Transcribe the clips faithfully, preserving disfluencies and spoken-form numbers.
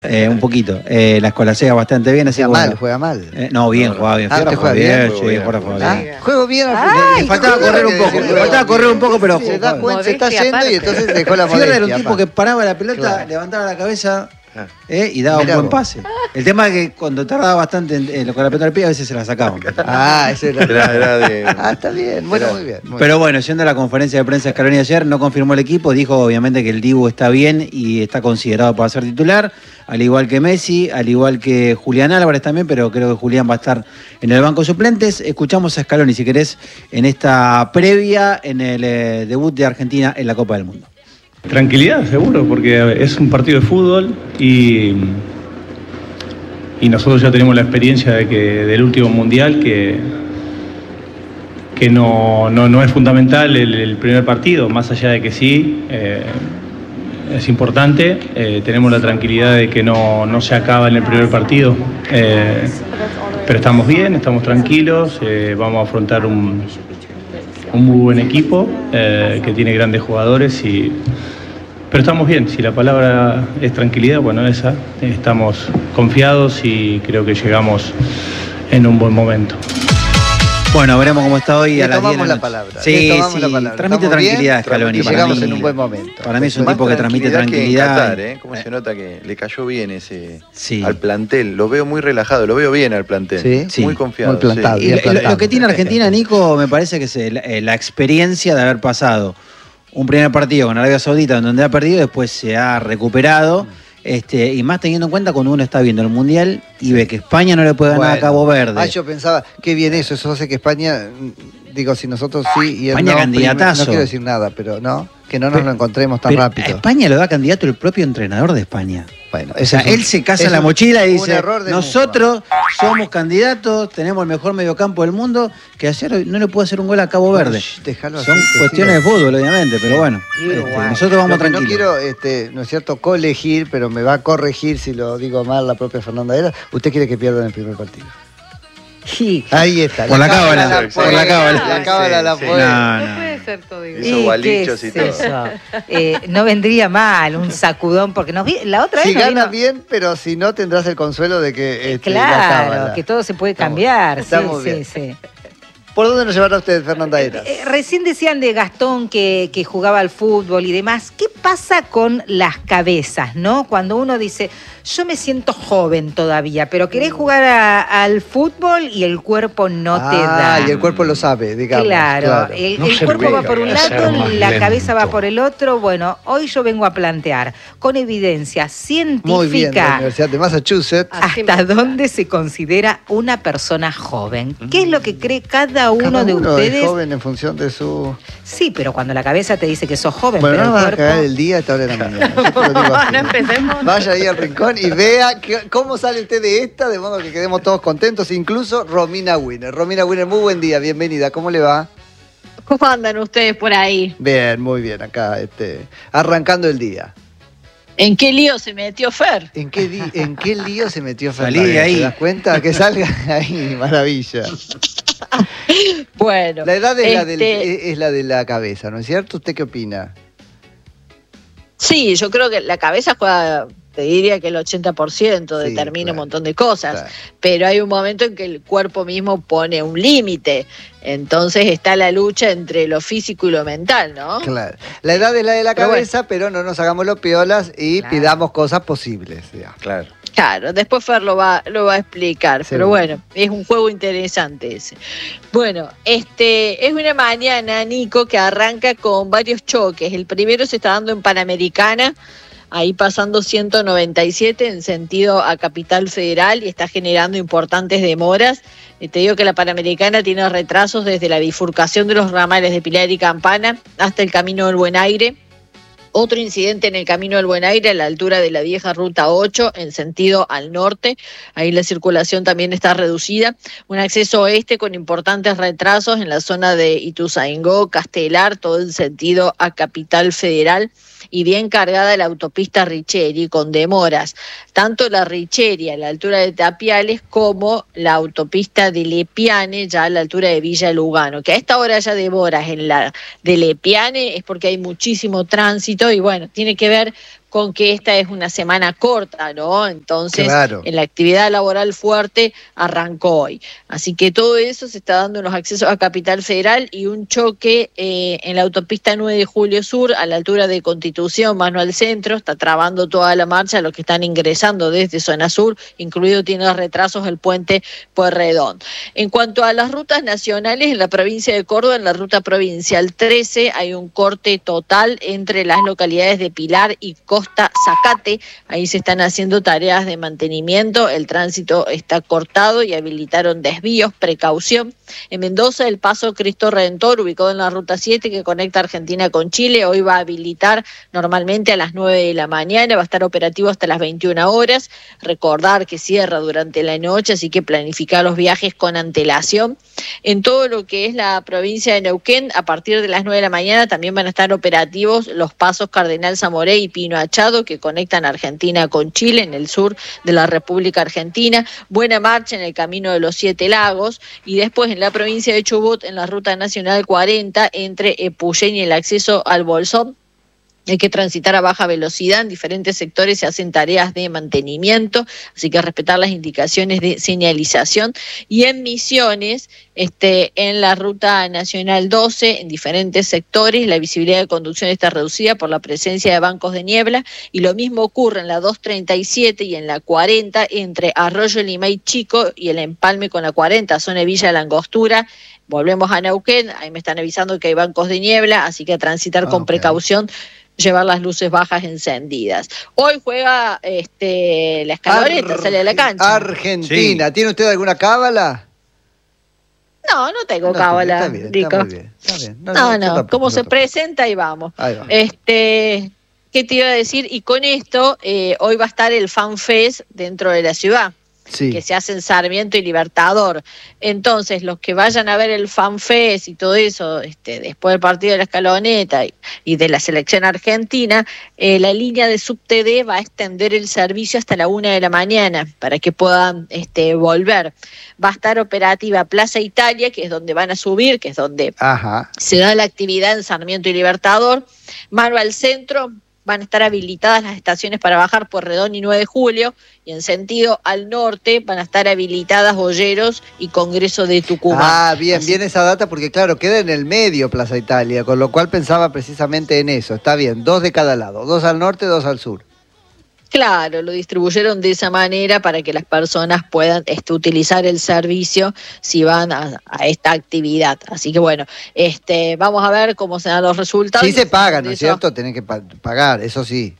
Eh, un poquito. Eh, la escolasea bastante bien. Así juega bueno. mal, juega mal. Eh, no, bien, no, no. jugaba bien. Ah, Fierro, juega bien, bien. Sí, bien, juega bien. Ah, juego bien. Le faltaba correr un poco. Le faltaba correr un poco, pero se da cuenta, se está yendo y entonces dejó la modestia. Fierro era un tipo que paraba la pelota, claro. levantaba la cabeza eh, y daba Mirá un buen vos. pase. El tema es que cuando tardaba bastante en, en, con la pelota al pie, a veces se la sacaban. Ah, ese era, era, era de... Ah, está bien. Bueno, era... muy bien. Muy pero bien. bueno, yendo a la conferencia de prensa de Scaloni ayer, no confirmó el equipo, dijo obviamente que el Dibu está bien y está considerado para ser titular, al igual que Messi, al igual que Julián Álvarez también, pero creo que Julián va a estar en el banco de suplentes. Escuchamos a Scaloni, si querés, en esta previa, en el eh, debut de Argentina en la Copa del Mundo. Tranquilidad, seguro, porque es un partido de fútbol y, y nosotros ya tenemos la experiencia de que del último mundial que, que no, no, no es fundamental el, el primer partido, más allá de que sí, eh, es importante. Eh, tenemos la tranquilidad de que no, no se acaba en el primer partido, eh, pero estamos bien, estamos tranquilos, eh, vamos a afrontar un... un muy buen equipo eh, que tiene grandes jugadores, y, pero estamos bien. Si la palabra es tranquilidad, bueno, esa, estamos confiados y creo que llegamos en un buen momento. Bueno, veremos cómo está hoy. Le a las tomamos diez la palabra. Sí, tomamos sí, la palabra. transmite Estamos tranquilidad, Scaloni. Y llegamos mí, en un buen momento. Para mí es un Más tipo que transmite tranquilidad. Que en Qatar, ¿eh? ¿Cómo se nota que le cayó bien ese sí. al plantel? Lo veo muy relajado, lo veo bien al plantel. Sí, sí. Muy confiado. Muy plantado, sí. Y lo, lo, lo que tiene Argentina, Nico, me parece que es la, la experiencia de haber pasado un primer partido con Arabia Saudita en donde ha perdido, después se ha recuperado. Este, y más teniendo en cuenta cuando uno está viendo el Mundial y ve que España no le puede ganar bueno, a Cabo Verde. Ah, yo pensaba, qué bien eso, eso hace que España, digo, si nosotros sí y él España no, candidatazo. No quiero decir nada, pero no, que no nos pero, lo encontremos tan pero rápido. A España lo da candidato el propio entrenador de España. Bueno, o sea, es un, él se casa en la mochila y dice, nosotros mundo. somos candidatos, tenemos el mejor mediocampo del mundo, que ayer no le pudo hacer un gol a Cabo Verde. Uy, Son así, cuestiones de fútbol, obviamente, pero bueno, sí, este, wow. nosotros vamos Lo que tranquilos. No quiero, este, no es cierto, colegir, pero me va a corregir si lo digo mal la propia Fernanda Era. ¿Usted quiere que pierdan el primer partido? Sí. Ahí está. Por la cábala, por la cábala. La cábala la puede. No, no puede ser todo igual. Hizo balichos y todo. Eso? Eh, no vendría mal un sacudón, porque nos vi, la otra si vez. Si gana vino... bien, pero si no tendrás el consuelo de que. Este, claro, que todo se puede cambiar. Estamos sí, bien. sí, sí. ¿Por dónde nos llevará usted, Fernanda Eras? Eh, recién decían de Gastón que, que jugaba al fútbol y demás. ¿Qué pasa con las cabezas, no? Cuando uno dice, yo me siento joven todavía, pero querés jugar a, al fútbol y el cuerpo no ah, te da. Ah, y el cuerpo lo sabe, digamos. Claro, claro. el, no el cuerpo va por un lado, la lento. cabeza va por el otro. Bueno, hoy yo vengo a plantear con evidencia científica. Muy bien, de la Universidad de Massachusetts. ¿Hasta dónde se considera una persona joven? ¿Qué es lo que cree cada uno, cada de uno ustedes? Es joven en función de su... Sí, pero cuando la cabeza te dice que sos joven, bueno, pero no el vas cuerpo... a cagar el día a esta hora de la mañana. No empecemos. Vaya ahí al rincón y vea que, cómo sale usted de esta, de modo que quedemos todos contentos, incluso Romina Winner. Romina Winner, muy buen día, bienvenida. ¿Cómo le va? ¿Cómo andan ustedes por ahí? Bien, muy bien, acá, este, arrancando el día. ¿En qué lío se metió Fer? ¿En qué, di, en qué lío se metió Fer? Salí de ahí. ¿Te das cuenta? Que salga ahí, maravilla. Bueno. La edad es, este... la del, es la de la cabeza, ¿no es cierto? ¿Usted qué opina? Sí, yo creo que la cabeza juega, te diría que el ochenta por ciento determina sí, claro, un montón de cosas, claro, pero hay un momento en que el cuerpo mismo pone un límite, entonces está la lucha entre lo físico y lo mental, ¿no? Claro, la edad es la de la pero cabeza, bueno, pero no nos hagamos los piolas y claro, pidamos cosas posibles. Ya. Claro. Claro, después Fer lo va, lo va a explicar, sí, pero bueno, es un juego interesante ese. Bueno, este es una mañana, Nico, que arranca con varios choques. El primero se está dando en Panamericana, ahí pasando ciento noventa y siete en sentido a Capital Federal y está generando importantes demoras. Eh, te digo que la Panamericana tiene retrasos desde la bifurcación de los ramales de Pilar y Campana hasta el Camino del Buen Aire. Otro incidente en el Camino del Buen Aire a la altura de la vieja Ruta ocho en sentido al norte, ahí la circulación también está reducida. Un acceso oeste con importantes retrasos en la zona de Ituzaingó, Castelar, todo en sentido a Capital Federal. Y bien cargada la autopista Richeri con demoras, tanto la Richeri a la altura de Tapiales como la autopista de Lepiane ya a la altura de Villa Lugano, que a esta hora ya demoras en la de Lepiane es porque hay muchísimo tránsito y bueno, tiene que ver con que esta es una semana corta, ¿no? Entonces, claro, en la actividad laboral fuerte arrancó hoy. Así que todo eso se está dando en los accesos a Capital Federal y un choque eh, en la autopista nueve de Julio Sur, a la altura de Constitución, mano al centro, está trabando toda la marcha los que están ingresando desde zona sur, incluido tiene retrasos el puente Pueyrredón. En cuanto a las rutas nacionales, en la provincia de Córdoba, en la ruta provincial trece, hay un corte total entre las localidades de Pilar y Costa Zacate. Ahí se están haciendo tareas de mantenimiento, el tránsito está cortado y habilitaron desvíos, precaución. En Mendoza, el paso Cristo Redentor, ubicado en la ruta siete que conecta Argentina con Chile, hoy va a habilitar normalmente a las nueve de la mañana, va a estar operativo hasta las veintiuna horas. Recordar que cierra durante la noche, así que planificar los viajes con antelación. En todo lo que es la provincia de Neuquén, a partir de las nueve de la mañana también van a estar operativos los pasos Cardenal Zamoré y Pino Achado, que conectan Argentina con Chile en el sur de la República Argentina. Buena marcha en el Camino de los Siete Lagos. Y después en la provincia de Chubut, en la Ruta Nacional cuarenta, entre Epuyén y el acceso al Bolsón, hay que transitar a baja velocidad. En diferentes sectores se hacen tareas de mantenimiento, así que respetar las indicaciones de señalización. Y en Misiones, este, en la Ruta Nacional doce, en diferentes sectores, la visibilidad de conducción está reducida por la presencia de bancos de niebla, y lo mismo ocurre en la doscientos treinta y siete y en la cuarenta, entre Arroyo Limay Chico y el empalme con la cuarenta, zona de Villa de la Angostura. Volvemos a Neuquén, ahí me están avisando que hay bancos de niebla, así que a transitar con okay. precaución, llevar las luces bajas encendidas. Hoy juega este, la Escaloneta, Ar- sale de la cancha. Argentina, Sí. ¿Tiene usted alguna cábala? No, no tengo No, cábala, está bien, Rico. está muy bien, está bien. No, yo no, tampoco, como yo se tampoco. presenta y vamos. Ahí va. Este, ¿qué te iba a decir? Y con esto, eh, hoy va a estar el Fan Fest dentro de la ciudad, Sí. que se hace en Sarmiento y Libertador. Entonces, los que vayan a ver el Fan Fest y todo eso, este, después del partido de la Escaloneta y, y de la selección argentina, eh, la línea de Subte D va a extender el servicio hasta la una de la mañana para que puedan este, volver. Va a estar operativa Plaza Italia, que es donde van a subir, que es donde Ajá. se da la actividad en Sarmiento y Libertador. Mano al centro, van a estar habilitadas las estaciones para bajar Pueyrredón y nueve de julio, y en sentido al norte van a estar habilitadas Boyeros y Congreso de Tucumán. Ah, bien, Así- bien esa data porque claro, queda en el medio Plaza Italia, con lo cual pensaba precisamente en eso. Está bien, dos de cada lado, dos al norte, dos al sur. Claro, lo distribuyeron de esa manera para que las personas puedan este, utilizar el servicio si van a, a esta actividad. Así que bueno, este, vamos a ver cómo se dan los resultados. Sí se paga, ¿no es Eso- cierto? Tenés que pa- pagar, eso sí.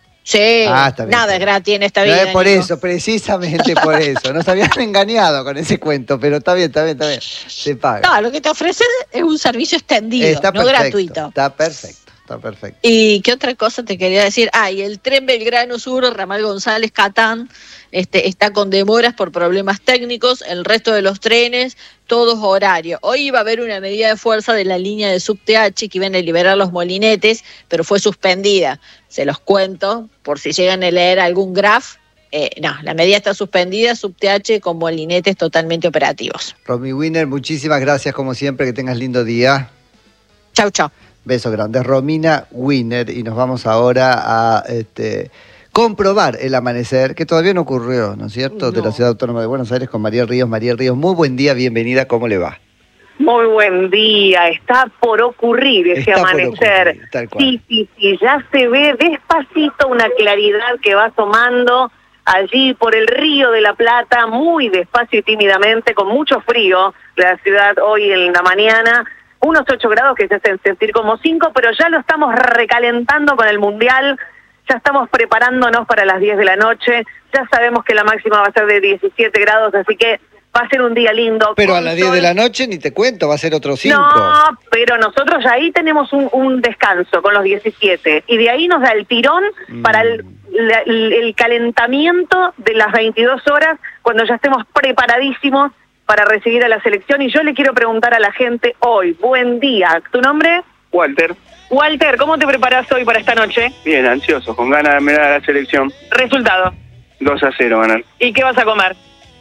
Sí, Ah, está bien, nada está es bien. gratis en esta No vida. es por Nico. eso, precisamente por eso. Nos habían engañado con ese cuento, pero está bien, está bien, está bien. Se paga. No, lo que te ofrecen es un servicio extendido, Está no perfecto, gratuito. Está perfecto, está perfecto. ¿Y qué otra cosa te quería decir? Ah, y el tren Belgrano Sur, Ramal González, Catán, este, está con demoras por problemas técnicos. El resto de los trenes, todos horarios. Hoy iba a haber una medida de fuerza de la línea de Subte H que iban a liberar los molinetes, pero fue suspendida. Se los cuento, por si llegan a leer algún graph. Eh, no, la medida está suspendida, Subte H con molinetes totalmente operativos. Romy Wiener, muchísimas gracias como siempre, que tengas lindo día. Chau, chau. Besos grandes. Romina Wiener, y nos vamos ahora a este, comprobar el amanecer, que todavía no ocurrió, ¿no es cierto?, No. de la Ciudad Autónoma de Buenos Aires con Mariel Ríos. Mariel Ríos, muy buen día, bienvenida, ¿cómo le va? Muy buen día, está por ocurrir ese Está por amanecer. ocurrir, tal cual. Sí, sí, sí, ya se ve despacito una claridad que va asomando allí por el Río de la Plata, muy despacio y tímidamente, con mucho frío, la ciudad hoy en la mañana, unos ocho grados que se hacen sentir como cinco, pero ya lo estamos recalentando con el Mundial, ya estamos preparándonos para las diez de la noche, ya sabemos que la máxima va a ser de diecisiete grados, así que va a ser un día lindo. Pero a con las diez sol. de la noche ni te cuento, va a ser otro cinco. No, pero nosotros ya ahí tenemos un, un descanso con los diecisiete y de ahí nos da el tirón Mm. para el, la- el, el calentamiento de las veintidós horas cuando ya estemos preparadísimos para recibir a la selección. Y yo le quiero preguntar a la gente hoy, buen día, ¿tu nombre? Walter, Walter, ¿cómo te preparas hoy para esta noche? bien, ansioso, con ganas de mirar a la selección. Resultado. dos a cero ganar. ¿Y qué vas a comer?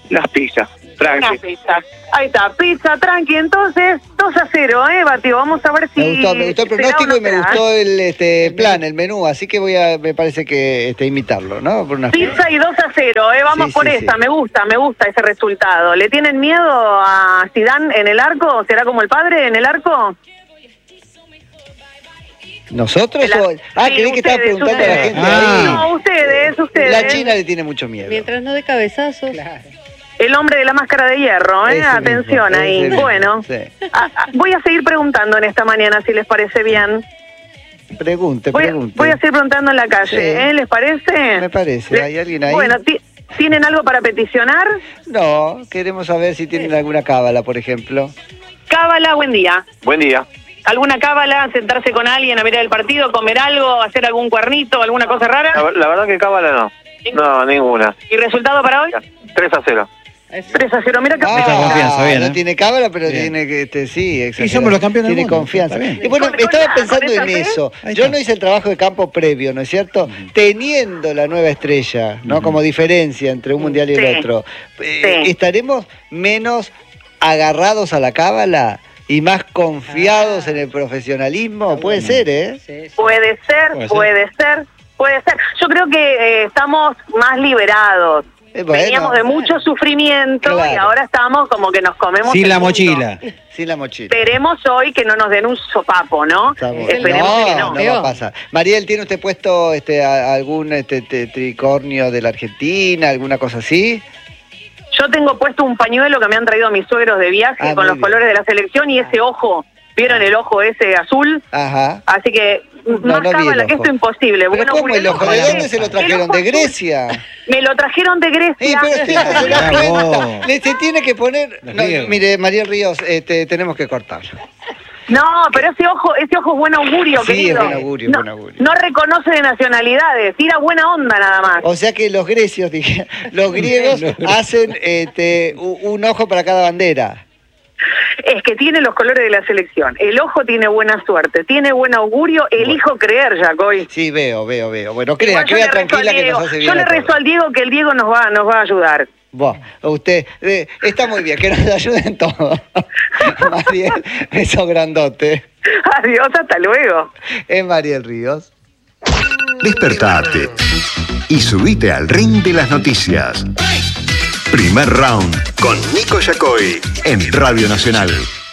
Las pizzas, tranqui. Unas pizzas. Ahí está, pizza, tranqui. Entonces, dos a cero, ¿eh, Bati? Vamos a ver si... Me gustó, me gustó el será pronóstico o no y me será, gustó ¿eh? el este, plan, el menú, así que voy a, me parece que este, imitarlo, ¿no? Por unas Pizza y dos a cero, ¿eh? Vamos Sí, por sí, esta, sí. me gusta, me gusta ese resultado. ¿Le tienen miedo a Zidane en el arco? ¿Será como el padre en el arco? ¿Nosotros? La- o- Ah, sí, creí que estaba ustedes, preguntando a la ustedes. gente Ah. ahí. No, ustedes, ustedes. La China le tiene mucho miedo. Mientras no de cabezazos. El hombre de la máscara de hierro, ¿eh? Ese Atención mismo, ahí. ese mismo, Bueno, sí. ah, ah, voy a seguir preguntando en esta mañana si les parece bien. Pregunte, Voy, pregunte. voy a seguir preguntando en la calle, Sí. ¿eh? ¿Les parece? Me parece. ¿Hay alguien ahí? Bueno, ti- ¿tienen algo para peticionar? No, queremos saber si tienen alguna cábala, por ejemplo. Cábala, buen día. Buen día. ¿Alguna cábala? ¿Sentarse con alguien a mirar el partido, comer algo, hacer algún cuernito, alguna cosa rara? La, la verdad que cábala no. No, ninguna. ¿Y resultado para hoy? tres a cero. tres a cero. Mira que... Mucha confianza, bien, no ¿eh? tiene cábala, pero Bien. tiene que, este, sí, exagerado. somos los campeones del Tiene mundo, confianza. está bien. Y bueno, Con- con estaba la- pensando con en esa fe. eso. Ahí Yo está. no hice el trabajo de campo previo, ¿no es cierto? Teniendo la nueva estrella, ¿no? Como diferencia entre un mundial y el Sí. otro. Eh, Sí. ¿Estaremos menos agarrados a la cábala y más confiados en el profesionalismo? Puede ser, ¿eh? Puede ser, Puede puede ser. ser, puede ser. Yo creo que eh, estamos más liberados. Eh, bueno. Veníamos de mucho sufrimiento y Claro. ahora estamos como que nos comemos Sin el la mundo. mochila. Sin la mochila. Esperemos hoy que no nos den un sopapo, ¿no? Estamos- Esperemos no, que no. no va a pasar. Mariel, ¿tiene usted puesto este, a- algún este, te- tricornio de la Argentina, alguna cosa así? Yo tengo puesto un pañuelo que me han traído mis suegros de viaje Ah, con muy los bien. colores de la selección y ese ojo, ¿vieron el ojo ese azul? Ajá. Así que No, más no vi cábala el que ojo. esto imposible. ¿Pero Bueno, cómo el ojo? ¿De ojo, dónde se lo el trajeron? ojo ¿De azul. Grecia? Me lo trajeron de Eh, Grecia. pero usted no se da Mirá cuenta. vos. Le se tiene que poner... Los No, griegos. mire, Mariel Ríos, este, tenemos que cortarlo. No, pero ese ojo, ese ojo es buen augurio, Sí, querido. es buen augurio, es no, buen augurio. no reconoce de nacionalidades, tira buena onda nada más. O sea que los grecios, dije, los griegos hacen este, u- un ojo para cada bandera. Es que tiene los colores de la selección. El ojo tiene buena suerte, tiene buen augurio. Elijo creer, Jacoy. Sí, veo, veo, veo. Bueno, crea, Igual yo crea le rezo al tranquila que Diego. nos hace bien Yo le a todos. rezo al Diego que el Diego nos va, nos va a ayudar. Buah, usted, eh, está muy bien, que nos ayuden todos. Mariel, beso grandote. Adiós, hasta luego. Es Mariel Ríos. Despertate y subite al ring de las noticias. Primer round con Nico Yacoy en Radio Nacional.